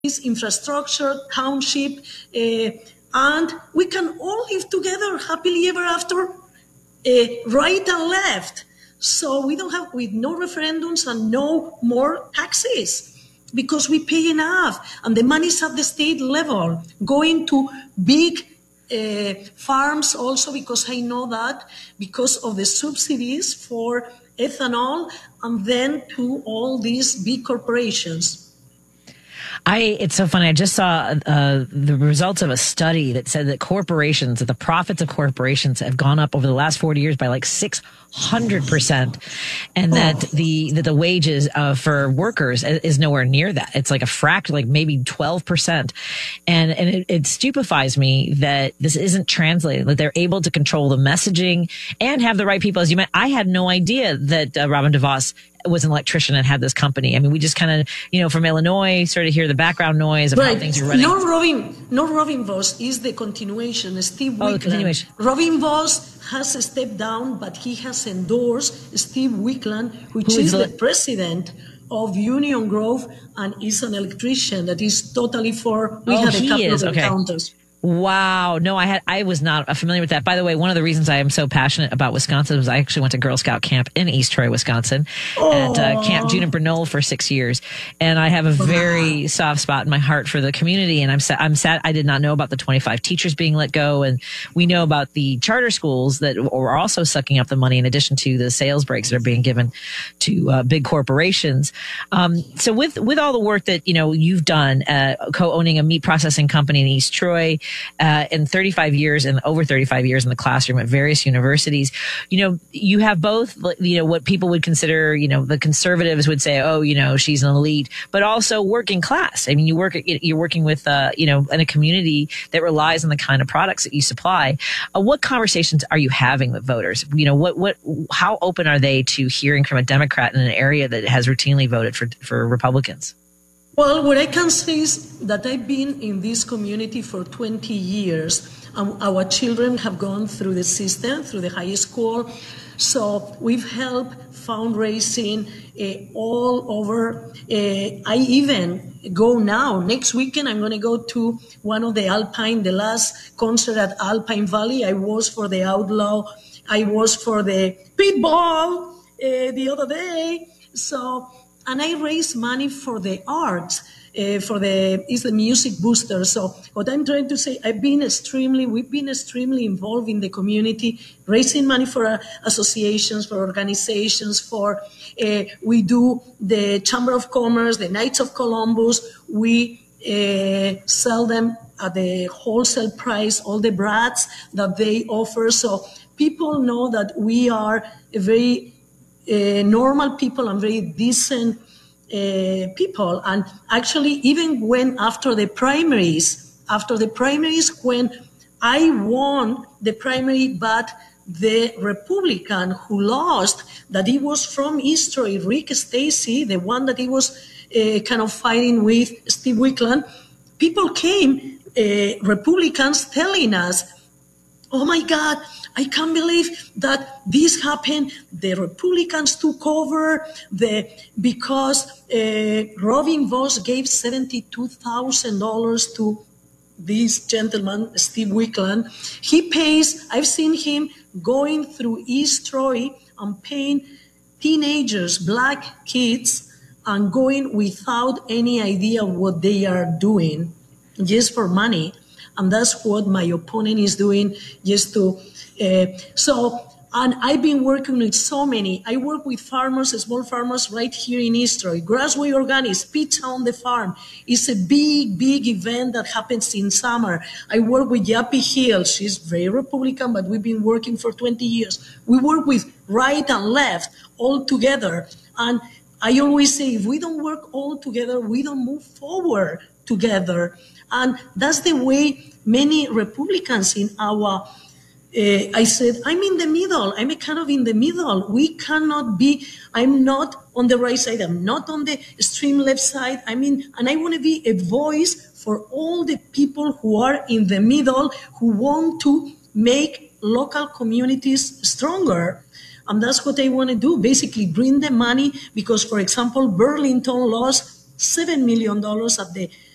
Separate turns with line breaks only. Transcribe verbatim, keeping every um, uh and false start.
infrastructure, township, uh, and we can all live together happily ever after, uh, right and left. So we don't have, with no referendums and no more taxes, because we pay enough, and the money is at the state level, going to big uh, farms also, because I know that, because of the subsidies for ethanol, and then to all these big corporations.
I, it's so funny. I just saw uh, the results of a study that said that corporations, that the profits of corporations have gone up over the last forty years by like six hundred percent. And that the, that the wages uh, for workers is nowhere near that. It's like a fraction, like maybe twelve percent. And, and it, it stupefies me that this isn't translated, that they're able to control the messaging and have the right people. As you meant, I had no idea that uh, Robin DeVos was an electrician and had this company. I mean, we just kind of, you know, from Illinois, sort of hear the background noise of
right.
how things are running.
Not Robin, not Robin Vos is the continuation. Steve Wickland.
Oh, the continuation.
Robin Vos has stepped down, but he has endorsed Steve Wickland, which
Who
is,
is
the
the
president of Union Grove, and is an electrician that is totally for. We
oh,
had a
he
couple
is.
of
Okay.
encounters.
Wow. No, I had, I was not familiar with that. By the way, one of the reasons I am so passionate about Wisconsin was I actually went to Girl Scout camp in East Troy, Wisconsin,
oh.
at uh, Camp Juniper Knoll for six years. And I have a very wow. soft spot in my heart for the community. And I'm sad, I'm sad I did not know about the twenty-five teachers being let go. And we know about the charter schools that are also sucking up the money in addition to the sales breaks that are being given to uh, big corporations. Um, so with, with all the work that, you know, you've done, uh, co-owning a meat processing company in East Troy, uh, and thirty-five years and over thirty-five years in the classroom at various universities, you know, you have both, you know, what people would consider, you know, the conservatives would say, oh, you know, she's an elite, but also working class. I mean, you work, you're working with, uh, you know, in a community that relies on the kind of products that you supply. Uh, what conversations are you having with voters? You know, what, what, how open are they to hearing from a Democrat in an area that has routinely voted for, for Republicans?
Well, what I can say is that I've been in this community for twenty years. Um, our children have gone through the system, through the high school. So we've helped fundraising uh, all over. Uh, I even go now. Next weekend, I'm going to go to one of the Alpine, the last concert at Alpine Valley. I was for the Outlaw. I was for the Pitbull uh, the other day. So... And I raise money for the arts, uh, for the, is the music booster. So what I'm trying to say, I've been extremely, we've been extremely involved in the community, raising money for uh, associations, for organizations, for, uh, we do the Chamber of Commerce, the Knights of Columbus. We uh, sell them at the wholesale price, all the brats that they offer. So people know that we are a very Uh, normal people and very decent uh, people. And actually, even when after the primaries, after the primaries, when I won the primary, but the Republican who lost, that he was from East Troy, Rick Stacy, the one that he was uh, kind of fighting with Steve Wickland, people came, uh, Republicans telling us, oh my God, I can't believe that this happened. The Republicans took over the because uh, Robin Vos gave seventy-two thousand dollars to this gentleman, Steve Wickland. He pays, I've seen him going through East Troy and paying teenagers, black kids, and going without any idea what they are doing, just for money. And that's what my opponent is doing, just to, uh, so, and I've been working with so many. I work with farmers, small farmers right here in East Troy. Grassway Organics, Pizza on the Farm. It's a big, big event that happens in summer. I work with Yappy Hill. She's very Republican, but we've been working for twenty years. We work with right and left all together. And I always say, if we don't work all together, we don't move forward together. And that's the way many Republicans in our, uh, I said, I'm in the middle. I'm a kind of in the middle. We cannot be, I'm not on the right side. I'm not on the extreme left side. I mean, and I want to be a voice for all the people who are in the middle, who want to make local communities stronger. And that's what I want to do, basically bring the money, because, for example, Burlington lost seven million dollars at the